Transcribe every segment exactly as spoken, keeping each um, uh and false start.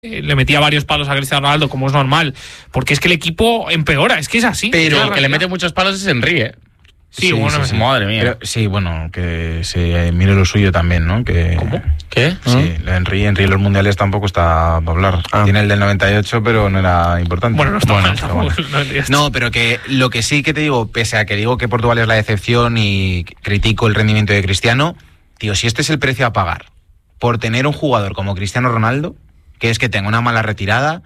le metía varios palos a Cristiano Ronaldo, como es normal, porque es que el equipo empeora, es que es así. Pero el que le mete muchos palos es Henry, Sí, sí, bueno, sí, sí. Madre mía. Pero, sí, bueno, que se mire lo suyo también, ¿no? Que, ¿Cómo? ¿Qué? Sí, ¿Mm? Henry, Henry en los mundiales tampoco está para hablar. Ah. Tiene el del noventa y ocho, pero no era importante. Bueno, no está bueno, mal, está bueno. bueno. No, pero que lo que sí que te digo, pese a que digo que Portugal es la decepción y critico el rendimiento de Cristiano, tío, si este es el precio a pagar por tener un jugador como Cristiano Ronaldo, que es que tenga una mala retirada...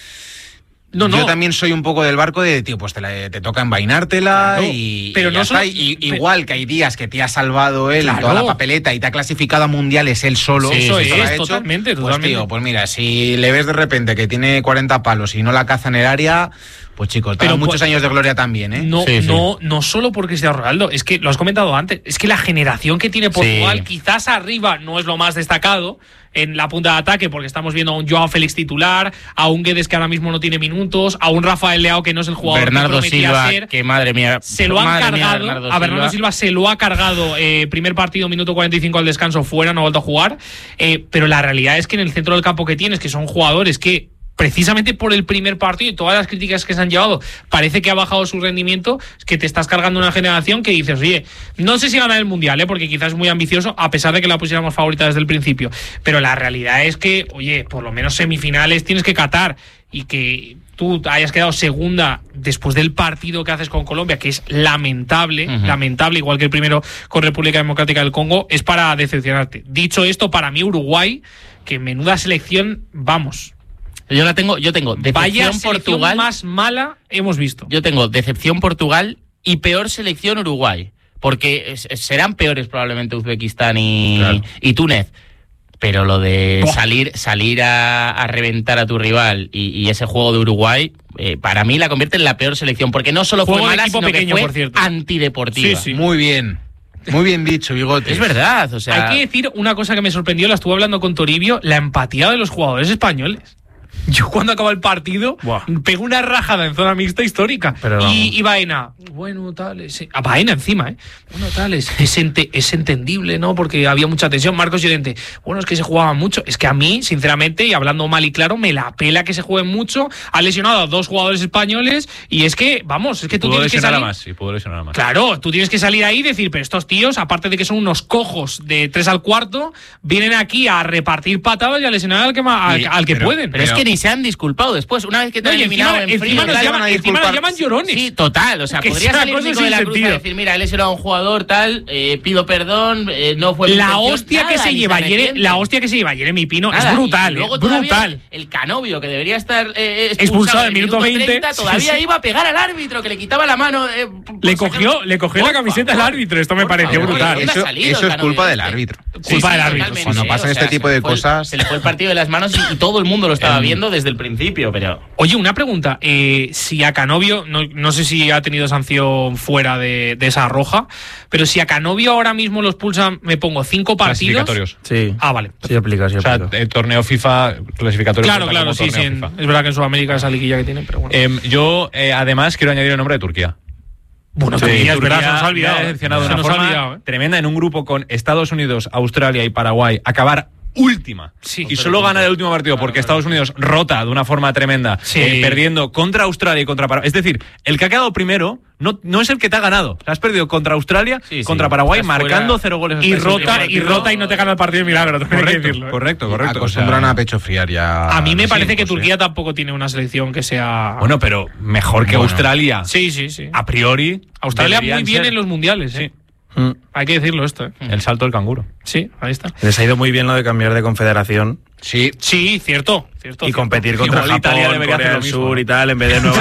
No, no. Yo también soy un poco del barco de, tío, pues te, la, te toca envainártela no, y, pero y no solo, y, pero, igual que hay días que te ha salvado él claro. en toda la papeleta y te ha clasificado a mundiales él solo. Sí, eso es, es, hecho, totalmente, pues, totalmente. tío, pues mira, si le ves de repente que tiene cuarenta palos y no la caza en el área... Pues chicos, pero muchos pues, años de gloria también, ¿eh? No, sí, sí. no, no solo porque sea Ronaldo, es que lo has comentado antes, es que la generación que tiene Portugal, sí. quizás arriba no es lo más destacado en la punta de ataque, porque estamos viendo a un Joao Félix titular, a un Guedes que ahora mismo no tiene minutos, a un Rafael Leao que no es el jugador Bernardo que Silva, ser. que madre mía, se lo han madre cargado. Mía, a Bernardo Silva se lo ha cargado. Eh, primer partido, minuto cuarenta y cinco al descanso, fuera, no ha vuelto a jugar. Eh, pero la realidad es que en el centro del campo que tienes, que son jugadores que precisamente por el primer partido y todas las críticas que se han llevado, parece que ha bajado su rendimiento, es que te estás cargando una generación que dices, oye, no sé si ganar el Mundial, ¿eh? Porque quizás es muy ambicioso, a pesar de que la pusiéramos favorita desde el principio, pero la realidad es que, oye, por lo menos semifinales tienes que catar, y que tú hayas quedado segunda después del partido que haces con Colombia, que es lamentable, uh-huh. lamentable, igual que el primero con República Democrática del Congo, es para decepcionarte. Dicho esto, para mí Uruguay, que menuda selección, vamos... Yo la tengo, yo tengo decepción Vaya Portugal más mala hemos visto. Yo tengo decepción Portugal y peor selección Uruguay, porque serán peores probablemente Uzbekistán y, claro. y Túnez. Pero lo de ¡Buah! salir salir a, a reventar a tu rival y, y ese juego de Uruguay, eh, para mí la convierte en la peor selección, porque no solo juego fue mala, sino pequeño, que por fue cierto. antideportiva. Sí, sí. Muy bien. Muy bien dicho, Bigote. Es verdad, o sea... Hay que decir una cosa que me sorprendió, la estuve hablando con Toribio, la empatía de los jugadores españoles. Yo cuando acaba el partido Buah. pego una rajada en zona mixta histórica. Pero y, y Baena, bueno, tal, es, a Baena encima, ¿eh? Bueno, tal, es, es, ente, es entendible, ¿no? Porque había mucha tensión. Marcos Llorente, bueno, es que se jugaba mucho. Es que a mí, sinceramente, y hablando mal y claro, me la pela que se juegue mucho. Ha lesionado a dos jugadores españoles y es que, vamos, es que tú tienes que salir... Más, sí, pudo lesionar a más. Claro, tú tienes que salir ahí y decir, pero estos tíos, aparte de que son unos cojos de tres al cuarto, vienen aquí a repartir patadas y a lesionar al que, al, y, al que pero, pueden. Pero, pero es que ni se han disculpado después, una vez que te han no, eliminado encima, en frío. Encima, nos llaman, encima nos llaman llorones. Sí, total, o sea, que podría salir Nico de la Cruz a decir, mira, él es un jugador tal, eh, pido perdón, eh, no fue la hostia que se lleva Jere, la hostia que se lleva Jeremy Pino nada, es brutal, luego eh, brutal. El Canovio, que debería estar eh, expulsado, expulsado en el minuto veinte, treinta, todavía sí, sí. iba a pegar al árbitro, que le quitaba la mano. Eh, le cogió, sacar... le cogió la camiseta al árbitro, esto me pareció favor, brutal. Eso, eso es culpa del árbitro. Sí, culpa sí, del árbitro. Cuando pasan este tipo de cosas. Se le fue el partido de las manos y todo el mundo lo estaba viendo desde el principio, pero. Oye, una pregunta. Eh, si a Canovio, no, no sé si ha tenido sanción fuera de, de esa roja, pero si a Canovio ahora mismo los pulsan, me pongo cinco partidos. Clasificatorios. Sí. Ah, vale. Sí, aplica, sí, aplica. O sea, el torneo FIFA clasificatorio. Claro, claro, sí, sí. En, es verdad que en Sudamérica esa liguilla que tienen, pero bueno. Eh, yo, eh, además, quiero añadir el nombre de Turquía. Bueno, sí, Turquía, es verdad, se Turquía nos ha olvidado. ha decepcionado de se una nos forma ha olvidado, ¿eh? tremenda en un grupo con Estados Unidos, Australia y Paraguay. Acabar última sí, y solo gana el último partido porque Estados Unidos rota de una forma tremenda, sí. eh, perdiendo contra Australia y contra Paraguay. Es decir, el que ha quedado primero no, no es el que te ha ganado. Has perdido contra Australia, sí, contra sí. Paraguay, Estás marcando fuera. cero goles. Y rota, y rota y no te gana el partido de milagro. Correcto, que decirlo, ¿eh? correcto, correcto. Acostumbran o sea, a pecho friar ya. A mí me sí, parece que pues Turquía sí. tampoco tiene una selección que sea... Bueno, pero mejor que bueno. Australia. Sí, sí, sí. A priori. Australia muy bien ser. en los mundiales, ¿eh? Sí. Mm. Hay que decirlo esto, ¿eh? El salto del canguro. Sí, ahí está. Les ha ido muy bien lo de cambiar de confederación. Sí, sí, cierto, cierto. Y cierto. competir contra Igual Japón, Italia debería Corea hacer del lo mismo, Sur ¿no? y tal, en vez de Nueva.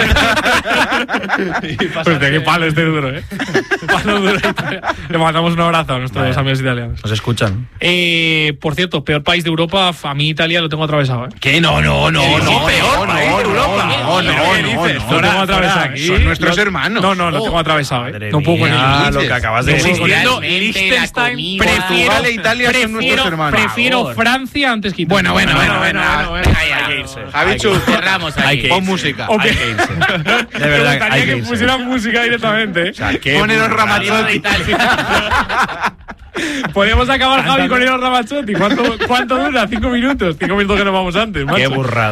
Pues de qué palo este duro, ¿eh? Palo duro. Le mandamos un abrazo a nuestros Vaya. amigos italianos. Nos escuchan. Eh, por cierto, peor país de Europa, a mí Italia lo tengo atravesado, ¿eh? ¿Qué? No, no, no, no, no, peor no, país no, de Europa. No, no, no, ¿Qué dices? no, Lo tengo atravesado aquí. Son nuestros hermanos. No, no, lo tengo atravesado, ¿eh? No puedo con Ah, ellos. lo que acabas de decir. Existiendo Liechtenstein, Portugal e Italia son nuestros hermanos. Prefiero Francia antes que Italia. Bueno, bueno, bueno, bueno. Hay que irse. Javichu, cerramos aquí. Pon música. Okay. Hay que irse. De Me verdad, gustaría hay que que irse. pusieran música directamente. O sea, qué Pone los burrada. Ramazzotti. Podríamos acabar, Javi, con el Ramachotti. ¿Cuánto, ¿Cuánto dura? Cinco minutos. Cinco minutos que nos vamos antes, macho. Qué burrada.